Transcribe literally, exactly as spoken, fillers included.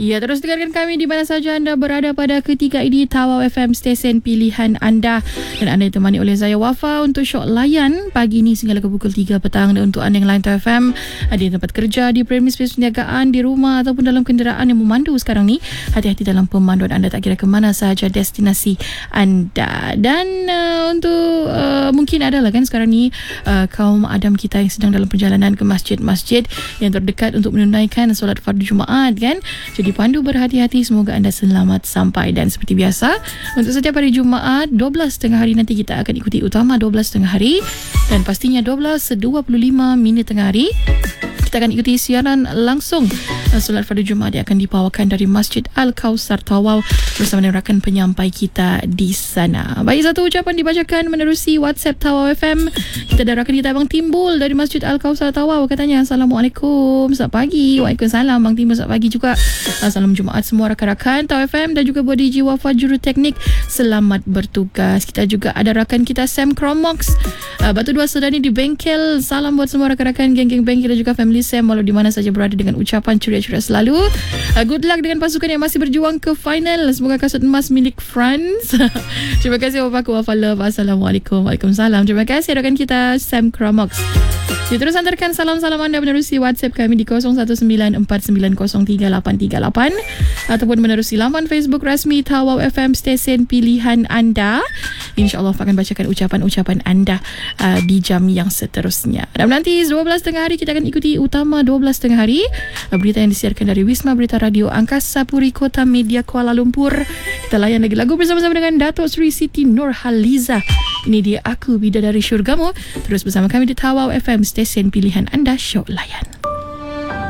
Ya, terus dengarkan kami di mana saja anda berada pada ketika ini. Tawau F M, stesen pilihan anda. Dan anda ditemani oleh saya Wafa untuk Syok Layan pagi ini sehingga ke pukul tiga petang. Dan untuk anda yang lain Tawau F M, ada di tempat kerja, di premis perniagaan, di rumah ataupun dalam kenderaan yang memandu sekarang ni, hati-hati dalam pemanduan anda, tak kira ke mana sahaja destinasi anda. Dan uh, untuk uh, mungkin adalah kan sekarang ni uh, kaum Adam kita yang sedang dalam perjalanan ke masjid-masjid yang terdekat untuk menunaikan solat fardu Jumaat kan. Jadi pandu berhati-hati, semoga anda selamat sampai. Dan seperti biasa, untuk setiap hari Jumaat dua belas tengah hari nanti kita akan ikuti utama dua belas tengah hari, dan pastinya dua belas dua puluh lima minit tengah hari kita akan ikuti siaran langsung solat fardu Jumaat yang akan dibawakan dari Masjid Al-Kausar Tawau bersama dengan rakan penyampai kita di sana. Baik, satu ucapan dibacakan menerusi WhatsApp Tawau F M. Kita ada rakan kita Abang Timbul dari Masjid Al-Kausar Tawau, katanya Assalamualaikum, selamat pagi. Waalaikumsalam Bang Timbul, selamat pagi juga. Salam Jumaat semua rakan-rakan Tawau F M dan juga buat D J Wafa Juru Teknik, selamat bertugas. Kita juga ada rakan kita Sam Cromox Batu Dua Sedani di bengkel. Salam buat semua rakan-rakan geng-geng bengkel dan juga family Sam walau di mana saja berada, dengan ucapan ceria-ceria selalu. Uh, good luck dengan pasukan yang masih berjuang ke final. Semoga kasut emas milik France. Terima kasih Bapak Wafa Love. Assalamualaikum. Waalaikumsalam. Terima kasih rakan kita Sam Cromox. Terus hantarkan salam-salam anda menerusi WhatsApp kami di kosong satu sembilan empat sembilan kosong tiga lapan tiga lapan ataupun menerusi laman Facebook rasmi Tawau F M, stesen pilihan anda. InsyaAllah akan bacakan ucapan-ucapan anda uh, di jam yang seterusnya. Dan nanti dua belas tengah hari kita akan ikuti utama dua belas tengah hari, uh, berita yang disiarkan dari Wisma Berita Radio Angkasa Puri Kota Media Kuala Lumpur. Kita layan lagi lagu bersama-sama dengan Datuk Sri Siti Nurhaliza. Ini dia Aku Bidadari Syurgamu. Terus bersama kami di Tawau F M, stesen pilihan anda, Syok Layan.